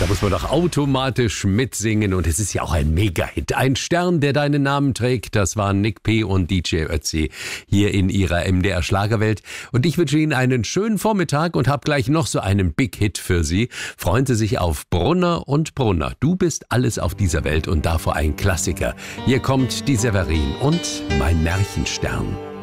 muss man doch automatisch mitsingen und es ist ja auch ein Mega-Hit. Ein Stern, der deinen Namen trägt, das waren Nick P. und DJ Ötzi hier in ihrer MDR-Schlagerwelt. Und ich wünsche Ihnen einen schönen Vormittag und habe gleich noch so einen Big-Hit für Sie. Freuen Sie sich auf Brunner und Brunner. Du bist alles auf dieser Welt und davor ein Klassiker. Hier kommt die Severin und mein Märchenstern.